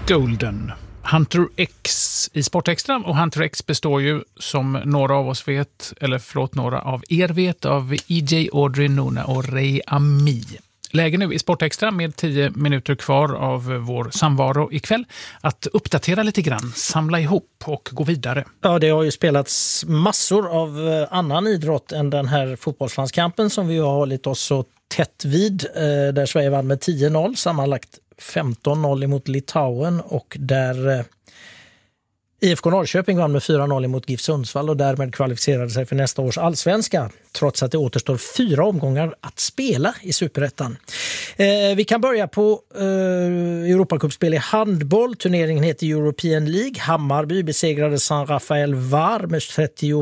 Golden. Hunter X i Sportextra, och Hunter X består ju, som några av oss vet, några av er vet, av EJ, Audrey, Nona och Ray Ami. Läge nu i Sportextra med 10 minuter kvar av vår samvaro ikväll att uppdatera lite grann, samla ihop och gå vidare. Ja, det har ju spelats massor av annan idrott än den här fotbollslandskampen som vi har hållit oss så tätt vid, där Sverige vann med 10-0, sammanlagt 15-0 emot Litauen, och där IFK Norrköping vann med 4-0 emot GIF Sundsvall och därmed kvalificerade sig för nästa års allsvenska, trots att det återstår 4 omgångar att spela i Superettan. Vi kan börja på Europacupspel i handboll. Turneringen heter European League. Hammarby besegrade San Rafael Var med